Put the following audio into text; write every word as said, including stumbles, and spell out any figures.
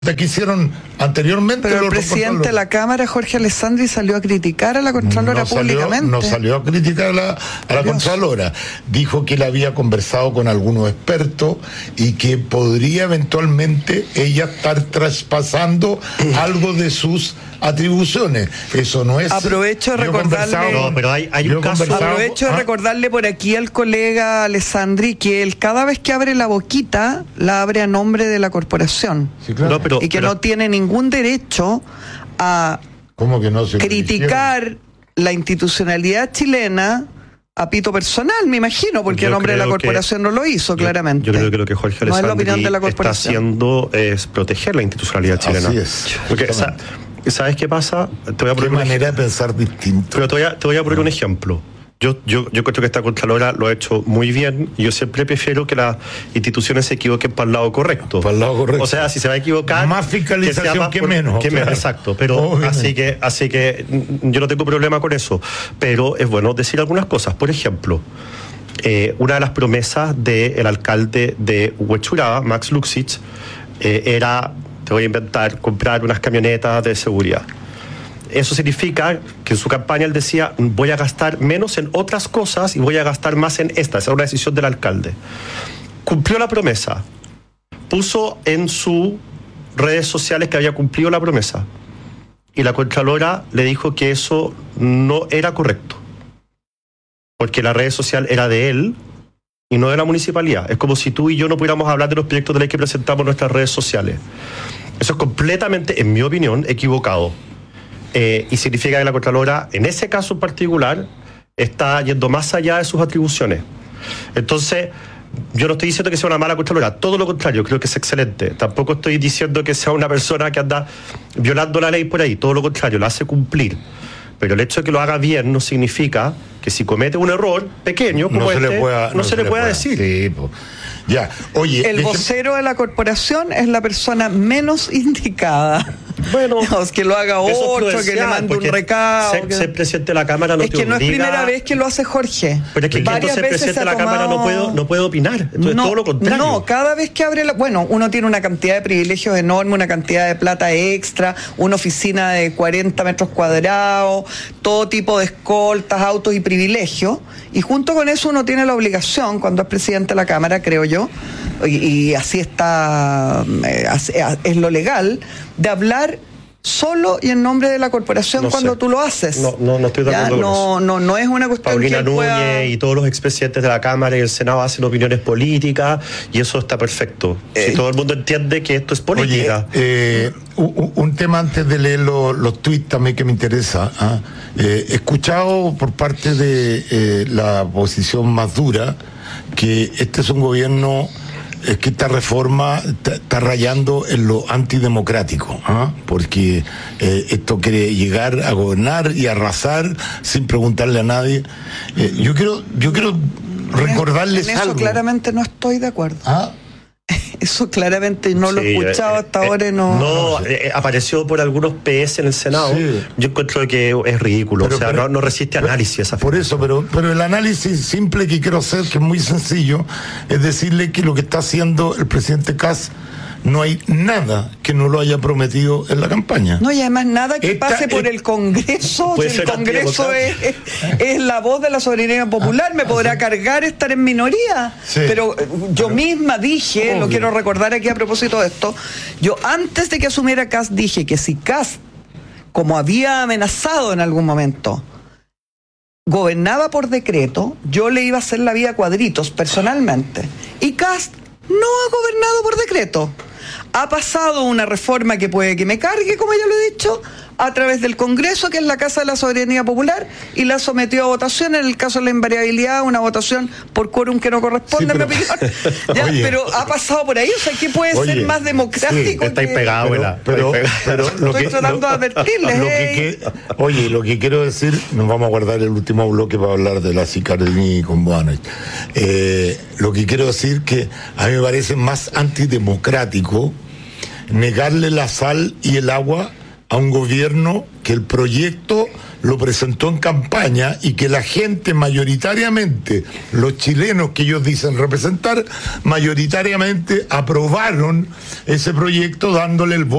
que hicieron anteriormente. Pero el presidente de la Cámara, Jorge Alessandri, salió a criticar a la Contralora no salió, públicamente. No salió a criticar a la, a la Contralora. Dijo que él había conversado con algunos expertos y que podría eventualmente ella estar traspasando algo de sus atribuciones. Eso no es... Aprovecho de recordarle... No, pero hay, hay un caso... Aprovecho de ¿ah? recordarle por aquí al colega Alessandri que él cada vez que abre la boquita, la abre a nombre de la corporación. Sí, claro. No, pero, y que pero... no tiene ningún derecho a ¿Cómo que no se criticar la institucionalidad chilena a pito personal, me imagino, porque a nombre de la corporación que, no lo hizo, yo, claramente. Yo creo que lo que Jorge no Alessandri es la está haciendo es proteger la institucionalidad chilena. Así es. Porque, o sea, ¿sabes qué pasa? Te voy a poner ¿Qué manera ejemplo. de pensar distinto? Pero te voy a, te voy a poner no. un ejemplo. Yo, yo, yo creo que esta Contralora lo ha hecho muy bien y yo siempre prefiero que las instituciones se equivoquen para el lado correcto. Para el lado correcto. O sea, si se va a equivocar... Más fiscalización que, más que por, menos. Que claro. menos, exacto. Pero así que, así que yo no tengo problema con eso. Pero es bueno decir algunas cosas. Por ejemplo, eh, una de las promesas del alcalde de Huechuraba, Max Luxich, eh, era, te voy a inventar, comprar unas camionetas de seguridad. Eso significa que en su campaña él decía, voy a gastar menos en otras cosas y voy a gastar más en esta. Esa es una decisión del alcalde. Cumplió la promesa. Puso en sus redes sociales que había cumplido la promesa. Y la Contralora le dijo que eso no era correcto. Porque la red social era de él y no de la municipalidad. Es como si tú y yo no pudiéramos hablar de los proyectos de ley que presentamos en nuestras redes sociales. Eso es completamente, en mi opinión, equivocado. Eh, y significa que la Contralora, en ese caso en particular, está yendo más allá de sus atribuciones. Entonces, yo no estoy diciendo que sea una mala Contralora, todo lo contrario, creo que es excelente. Tampoco estoy diciendo que sea una persona que anda violando la ley por ahí, todo lo contrario, la hace cumplir. Pero el hecho de que lo haga bien no significa que si comete un error pequeño como no este, se le pueda, no, no se, se le pueda, pueda decir. Sí, pues. Ya, oye, el vocero de la corporación es la persona menos indicada. Bueno, Dios, que lo haga otro, que le mande un recado. Ser, que... ser presidente de la Cámara no es te que no obliga... es primera vez que lo hace Jorge. Pero es que varias ser veces presidente de la tomado... Cámara no puedo, no puedo opinar. Entonces, no, todo lo contrario. No, cada vez que abre la... Bueno, uno tiene una cantidad de privilegios enorme, una cantidad de plata extra, una oficina de cuarenta metros cuadrados, todo tipo de escoltas, autos y privilegios. Y junto con eso uno tiene la obligación, cuando es presidente de la Cámara, creo yo, y, y así está, eh, es lo legal, de hablar solo y en nombre de la corporación no cuando sé. tú lo haces. No, no, no estoy de acuerdo no, con eso. No, no es una cuestión Paulina que Núñez pueda... y todos los expresidentes de la Cámara y el Senado hacen opiniones políticas y eso está perfecto. Eh, si todo el mundo entiende que esto es política. Oye, eh, un, un tema antes de leer los, los tuits también que me interesa. ¿ah? Eh, he escuchado por parte de eh, la oposición más dura que este es un gobierno... es que esta reforma está, está rayando en lo antidemocrático, ¿ah? porque eh, esto quiere llegar a gobernar y arrasar sin preguntarle a nadie. Eh, yo quiero, yo quiero recordarles en eso algo. Claramente no estoy de acuerdo. ¿Ah? Eso claramente no sí, lo he escuchado eh, hasta eh, ahora y no... No, eh, apareció por algunos P S en el Senado. Sí. Yo encuentro que es ridículo, pero, o sea, pero, no, no resiste pero, análisis esa Por eso, pero, pero el análisis simple que quiero hacer, que es muy sencillo, es decirle que lo que está haciendo el presidente Kast, no hay nada que no lo haya prometido en la campaña. No, y además nada que Esta, pase por eh, el Congreso. Si el Congreso es, es, es la voz de la soberanía popular, ah, me podrá ah, sí. cargar estar en minoría. Sí. Pero yo pero, misma dije, obvio. Lo quiero recordar aquí a propósito de esto, yo antes de que asumiera Kast dije que si Kast, como había amenazado en algún momento, gobernaba por decreto, yo le iba a hacer la vida a cuadritos personalmente. Y Kast no ha gobernado por decreto. Ha pasado una reforma que puede que me cargue, como ya lo he dicho, a través del Congreso, que es la Casa de la Soberanía Popular, y la sometió a votación, en el caso de la invariabilidad, una votación por quórum que no corresponde, sí, pero, en mi opinión. Ya, oye, pero ha pasado por ahí, o sea, ¿qué puede oye, ser más democrático? Sí, está pegado, pero, pero, pero, pero lo estoy que, tratando lo, de advertirles. Lo que, que, oye, lo que quiero decir, nos vamos a guardar el último bloque para hablar de la Sicardini con Boano. Eh, lo que quiero decir que a mí me parece más antidemocrático negarle la sal y el agua a un gobierno que el proyecto lo presentó en campaña y que la gente mayoritariamente, los chilenos que ellos dicen representar, mayoritariamente aprobaron ese proyecto dándole el voto